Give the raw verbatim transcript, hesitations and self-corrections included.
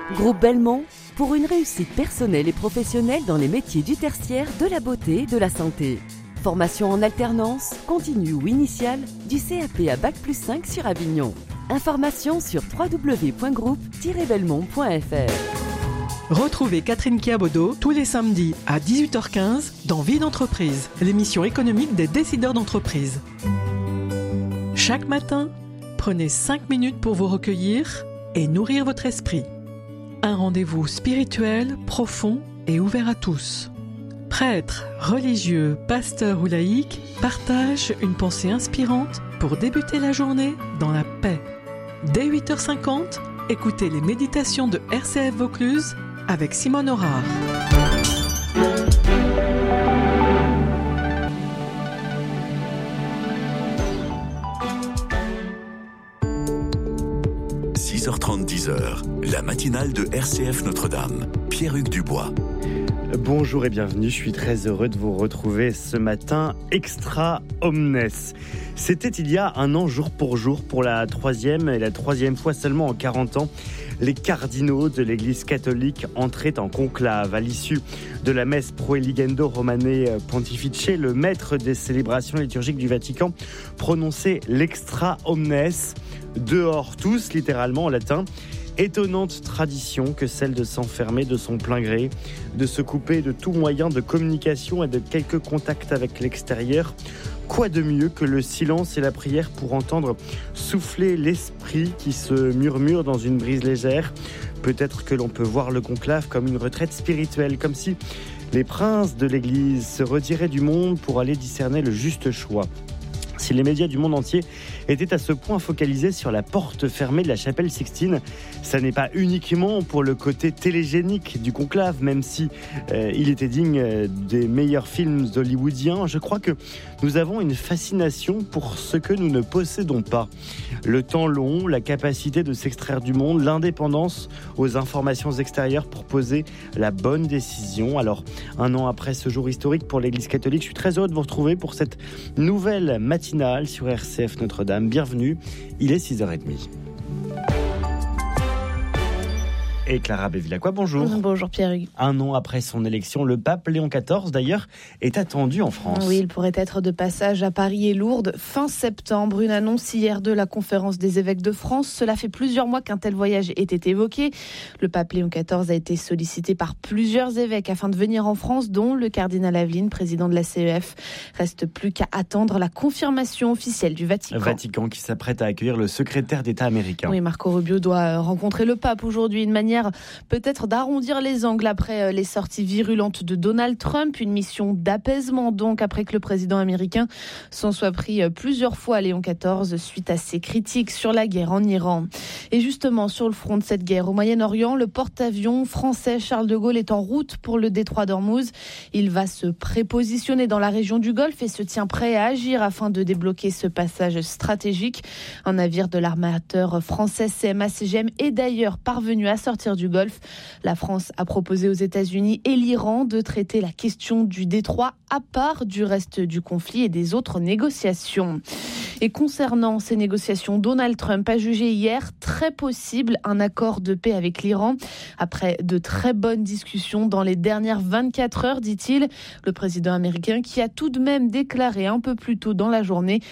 Groupe Belmont, pour une réussite personnelle et professionnelle dans les métiers du tertiaire, de la beauté et de la santé. Formation en alternance, continue ou initiale, du C A P à Bac plus cinq sur Avignon. Informations sur w w w point groupe tiret belmont point f r. Retrouvez Catherine Kiabodo tous les samedis à dix-huit heures quinze dans Vie d'entreprise, l'émission économique des décideurs d'entreprise. Chaque matin, prenez cinq minutes pour vous recueillir et nourrir votre esprit. Un rendez-vous spirituel, profond et ouvert à tous. Prêtres, religieux, pasteurs ou laïcs partagent une pensée inspirante pour débuter la journée dans la paix. Dès huit heures cinquante, écoutez les méditations de R C F Vaucluse avec Simone Aurard. six heures trente, dix heures, la matinale de R C F Notre-Dame. Pierre-Hugues Dubois. Bonjour et bienvenue, je suis très heureux de vous retrouver ce matin extra omnes. C'était il y a un an jour pour jour, pour la troisième et la troisième fois seulement en quarante ans, les cardinaux de l'Église catholique entraient en conclave. À l'issue de la messe Proeligendo Romane Pontifice, le maître des célébrations liturgiques du Vatican prononçait l'extra omnes, dehors tous, littéralement en latin. Étonnante tradition que celle de s'enfermer de son plein gré, de se couper de tout moyen de communication et de quelques contacts avec l'extérieur. Quoi de mieux que le silence et la prière pour entendre souffler l'esprit qui se murmure dans une brise légère. Peut-être que l'on peut voir le conclave comme une retraite spirituelle, comme si les princes de l'Église se retiraient du monde pour aller discerner le juste choix. Si les médias du monde entier étaient à ce point focalisés sur la porte fermée de la chapelle Sixtine, ça n'est pas uniquement pour le côté télégénique du conclave, même si euh, il était digne euh, des meilleurs films hollywoodiens. Je crois que nous avons une fascination pour ce que nous ne possédons pas. Le temps long, la capacité de s'extraire du monde, l'indépendance aux informations extérieures pour poser la bonne décision. Alors, un an après ce jour historique pour l'Église catholique, je suis très heureux de vous retrouver pour cette nouvelle matinale sur R C F Notre-Dame. Bienvenue, il est six heures trente. Et Clara Bévilacqua, bonjour. Bonjour Pierre-Hugues. Un an après son élection, le pape Léon quatorze, d'ailleurs, est attendu en France. Oui, il pourrait être de passage à Paris et Lourdes fin septembre. Une annonce hier de la conférence des évêques de France. Cela fait plusieurs mois qu'un tel voyage était évoqué. Le pape Léon quatorze a été sollicité par plusieurs évêques afin de venir en France, dont le cardinal Aveline, président de la C E F. Reste plus qu'à attendre la confirmation officielle du Vatican. Vatican qui s'apprête à accueillir le secrétaire d'État américain. Oui, Marco Rubio doit rencontrer le pape aujourd'hui, une manière peut-être d'arrondir les angles après les sorties virulentes de Donald Trump. Une mission d'apaisement donc après que le président américain s'en soit pris plusieurs fois à Léon quatorze suite à ses critiques sur la guerre en Iran. Et justement, sur le front de cette guerre au Moyen-Orient, le porte-avions français Charles de Gaulle est en route pour le détroit d'Ormuz. Il va se prépositionner dans la région du Golfe et se tient prêt à agir afin de débloquer ce passage stratégique. Un navire de l'armateur français C M A C G M est d'ailleurs parvenu à sortir du Golfe. La France a proposé aux États-Unis et l'Iran de traiter la question du détroit à part du reste du conflit et des autres négociations. Et concernant ces négociations, Donald Trump a jugé hier très possible un accord de paix avec l'Iran. Après de très bonnes discussions dans les dernières vingt-quatre heures, dit-il, le président américain qui a tout de même déclaré un peu plus tôt dans la journée